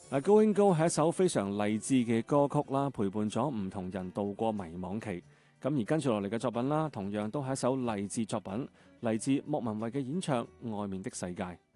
Going Go 係一首非常勵志嘅歌曲啦，陪伴咗唔同人度過迷惘期。咁而跟住落嚟嘅作品啦，同樣都係一首勵志作品，嚟自莫文蔚嘅演唱《外面的世界》。